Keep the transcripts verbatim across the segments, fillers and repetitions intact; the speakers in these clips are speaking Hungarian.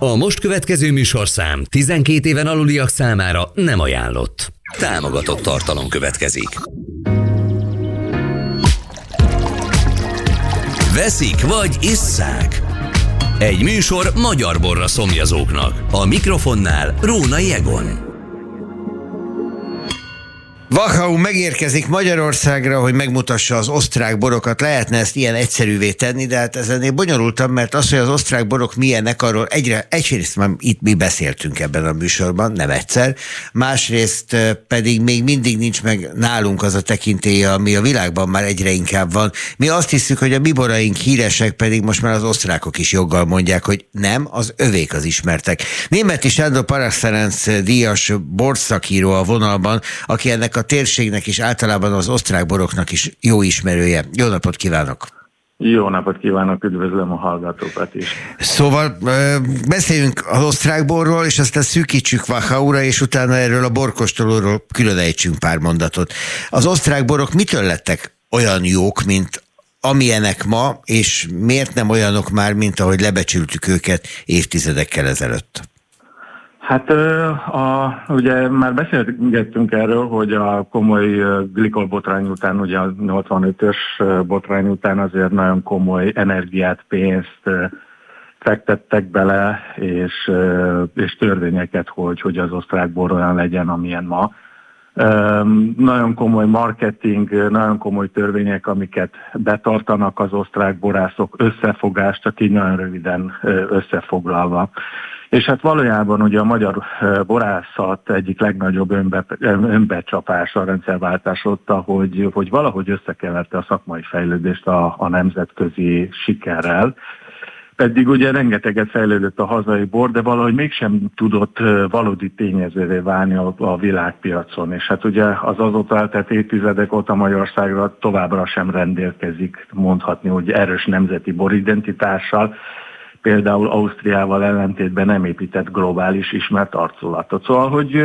A most következő műsorszám tizenkét éven aluliak számára nem ajánlott. Támogatott tartalom következik. Veszik vagy isszák? Egy műsor magyar borra szomjazóknak. A mikrofonnál Rónai Egon. Wachau megérkezik Magyarországra, hogy megmutassa az osztrák borokat. Lehetne ezt ilyen egyszerűvé tenni, de hát ez ennél bonyolultabb, mert az, hogy az osztrák borok milyenek, arról egyre, egyrészt már itt mi beszéltünk ebben a műsorban, nem egyszer, másrészt pedig még mindig nincs meg nálunk az a tekintélye, ami a világban már egyre inkább van. Mi azt hiszük, hogy a mi boraink híresek, pedig most már az osztrákok is joggal mondják, hogy nem, az övék az ismertek. Németi Sándor Paraszt Ferenc díjas borszakíró a vonalban, aki ennek a a térségnek és általában az osztrák boroknak is jó ismerője. Jó napot kívánok! Jó napot kívánok, üdvözlöm a hallgatókat is. Szóval beszéljünk az osztrák borról, és aztán szűkítsük Wachaura, és utána erről a borkóstolóról külön ejtsünk pár mondatot. Az osztrák borok mitől lettek olyan jók, mint amilyenek ma, és miért nem olyanok már, mint ahogy lebecsültük őket évtizedekkel ezelőtt? Hát a, ugye már beszélgettünk erről, hogy a komoly glikol botrány után, ugye a nyolcvanötös botrány után azért nagyon komoly energiát, pénzt fektettek bele, és, és törvényeket, hogy, hogy az osztrák bor olyan legyen, amilyen ma. Nagyon komoly marketing, nagyon komoly törvények, amiket betartanak az osztrák borászok, összefogást, csak így nagyon röviden összefoglalva. És hát valójában ugye a magyar borászat egyik legnagyobb önbe, önbecsapása, a rendszerváltás ott, hogy, hogy valahogy összekeverte a szakmai fejlődést a, a nemzetközi sikerrel. Pedig ugye rengeteget fejlődött a hazai bor, de valahogy mégsem tudott valódi tényezővé válni a, a világpiacon. És hát ugye az azóta eltelt évtizedek óta Magyarországra továbbra sem rendelkezik, mondhatni, hogy erős nemzeti boridentitással. Például Ausztriával ellentétben nem épített globális ismert arculatot. Szóval, hogy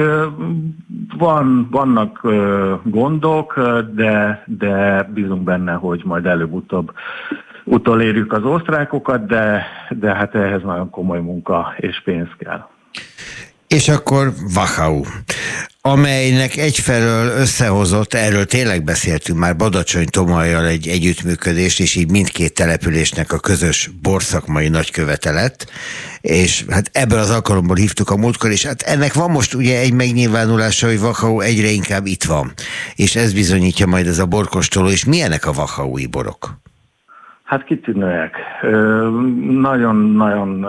van, vannak gondok, de, de bízunk benne, hogy majd előbb-utóbb utolérjük az osztrákokat, de, de hát ehhez nagyon komoly munka és pénz kell. És akkor Wachau, amelynek egyfelől összehozott, erről tényleg beszéltünk már Badacsony-Tomolyjal egy együttműködést, és így mindkét településnek a közös borszakmai nagykövete lett, és hát ebből az alkalomból hívtuk a múltkor, és hát ennek van most ugye egy megnyilvánulása, hogy Wachau egyre inkább itt van, és ez bizonyítja majd ez a borkóstoló, és milyenek a wachaui borok? Hát kitűnőek. Nagyon-nagyon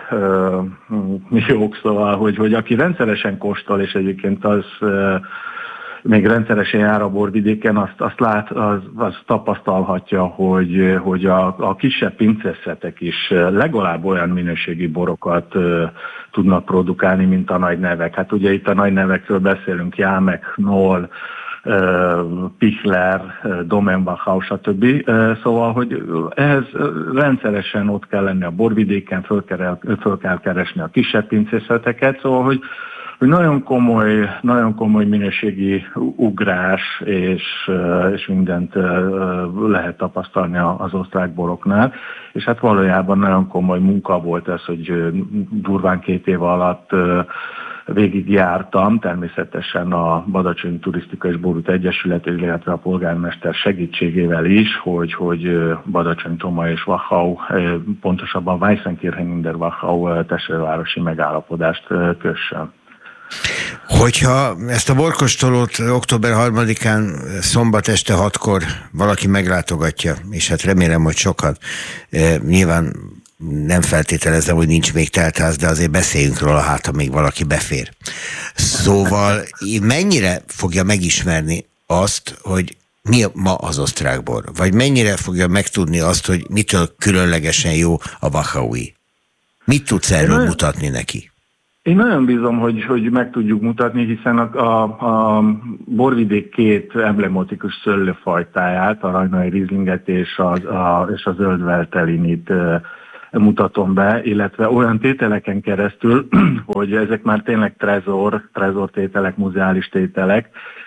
jók, szóval, hogy, hogy aki rendszeresen kóstol, és egyébként az ö, még rendszeresen jár a borvidéken, azt, azt lát, az, az tapasztalhatja, hogy, hogy a, a kisebb pincészetek is legalább olyan minőségi borokat ö, tudnak produkálni, mint a nagy nevek. Hát ugye itt a nagy nevekről beszélünk, Jámek, Noll, Pichler, Domen Wachau, stb. Szóval, hogy ehhez rendszeresen ott kell lenni a borvidéken, föl kell, föl kell keresni a kisebb pincészeteket, szóval, hogy, hogy nagyon komoly, nagyon komoly minőségi ugrás, és, és mindent lehet tapasztalni az osztrák boroknál, és hát valójában nagyon komoly munka volt ez, hogy durván két év alatt végigjártam, természetesen a Badacsony Turisztika és Borút Egyesület, illetve a polgármester segítségével is, hogy, hogy Badacsony-Tomoly és Wachau, pontosabban Weißenkirchen in der Wachau testvérvárosi megállapodást kössön. Hogyha ezt a borkóstolót október harmadikán szombat este hatkor valaki meglátogatja, és hát remélem, hogy sokat, nyilván nem feltételezem, hogy nincs még teltház, de azért beszéljünk róla, hát ha még valaki befér. Szóval mennyire fogja megismerni azt, hogy mi ma az osztrák bor? Vagy mennyire fogja megtudni azt, hogy mitől különlegesen jó a wachaui? Mit tudsz erről mutatni neki? Én nagyon bízom, hogy, hogy meg tudjuk mutatni, hiszen a, a, a borvidék két emblematikus szőlőfajtáját, a rajnai Rieslinget és a, a, és a zöld Veltlinit mutatom be, illetve olyan tételeken keresztül, hogy ezek már tényleg trezor, trezor tételek, muzeális tételek,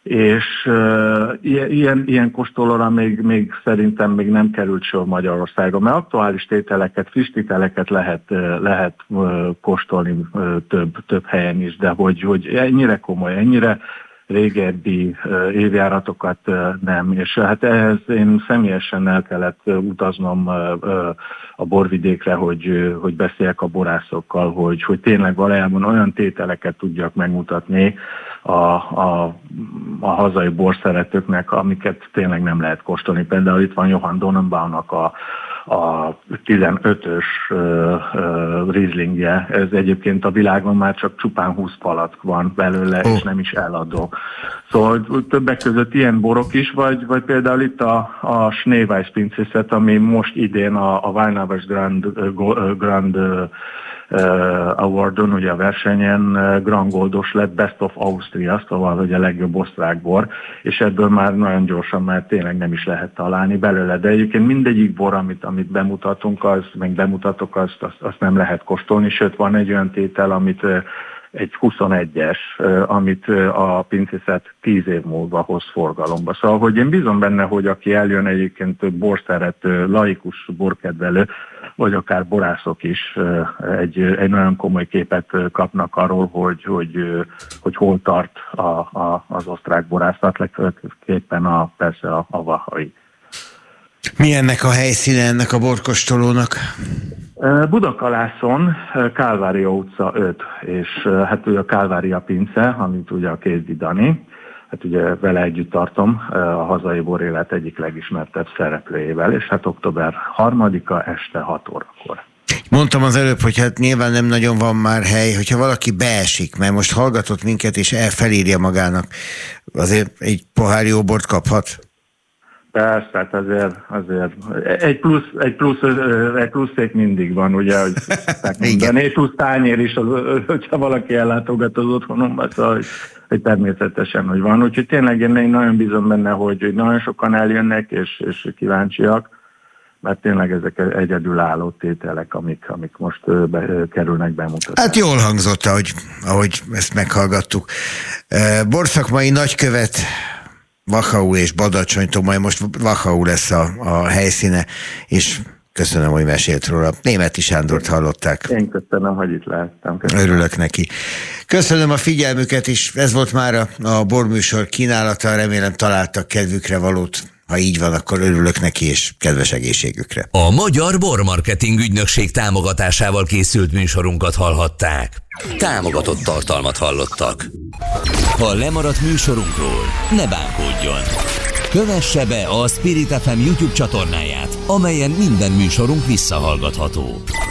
és uh, ilyen, ilyen kóstolóra még, még szerintem még nem került sor Magyarországon, mert aktuális tételeket, friss tételeket lehet, lehet uh, kóstolni uh, több, több helyen is, de hogy, hogy ennyire komoly, ennyire régebbi uh, évjáratokat uh, nem, és uh, hát ehhez én személyesen el kellett uh, utaznom uh, uh, a borvidékre, hogy, uh, hogy beszéljek a borászokkal, hogy, hogy tényleg valójában olyan tételeket tudjak megmutatni a, a, a hazai borszeretőknek, amiket tényleg nem lehet kóstolni. Például itt van Johann Donenbaunak a a tizenötös uh, uh, Rieslingje, ez egyébként a világon már csak csupán húsz palack van belőle, oh. és nem is eladó. Szóval többek között ilyen borok is, vagy, vagy például itt a, a Schneeweiss pincészet, ami most idén a, a Weinhaus Grand, uh, Grand uh, Awardon, ugye a versenyen uh, Grand Goldos lett, Best of Austria, szóval hogy a legjobb osztrák bor, és ebből már nagyon gyorsan már tényleg nem is lehet találni belőle, de egyébként mindegyik bor, amit, amit bemutatunk, az, meg bemutatok, azt, azt, azt nem lehet kóstolni, sőt van egy olyan tétel, amit uh, egy huszonegyes, uh, amit uh, a pincészet tíz év múlva hoz forgalomba. Szóval, hogy én bízom benne, hogy aki eljön egyébként borszerető, laikus borkedvelő, vagy akár borászok is egy, egy nagyon komoly képet kapnak arról, hogy, hogy, hogy hol tart a, a, az osztrák borászat, legfőképpen a, persze a, a vahai. Mi ennek a helyszíne, ennek a borkostolónak? Budakalászon, Kálvária utca öt, és hát ugye a Kálvária pince, amit ugye a Kézdi Dani, hát ugye vele együtt tartom a hazai borélet egyik legismertebb szereplőjével, és hát október harmadika este hat órakor. Mondtam az előbb, hogy hát nyilván nem nagyon van már hely, hogyha valaki beesik, mert most hallgatott minket és elfelírja magának, azért egy pohár jó bort kaphat? Persze, hát azért, azért egy plusz, egy plusz, egy pluszék mindig van, ugye, hogy mondani, egy plusz tányér is, az, hogyha valaki ellátogat az otthonomba, szóval, hogy, hogy természetesen, hogy van. Úgyhogy tényleg én nagyon bízom benne, hogy, hogy nagyon sokan eljönnek, és, és kíváncsiak, mert tényleg ezek egyedülálló tételek, amik, amik most be, kerülnek bemutatásra. Hát jól hangzott, ahogy, ahogy ezt meghallgattuk. Borszakmai nagykövet Wachau és Badacsony, majd most Wachau lesz a, a helyszíne, és köszönöm, hogy mesélt róla. Németi Sándort hallották. Én köszönöm, hogy itt lehettem. Köszönöm. Örülök neki. Köszönöm a figyelmüket is. Ez volt már a, a borműsor kínálata. Remélem találtak kedvükre valót. Ha így van, akkor örülök neki, és kedves egészségükre. A Magyar Bormarketing Ügynökség támogatásával készült műsorunkat hallhatták. Támogatott tartalmat hallottak. Ha lemaradt műsorunkról, ne bánkodjon. Kövesse be a Spirit ef em YouTube csatornáját, amelyen minden műsorunk visszahallgatható.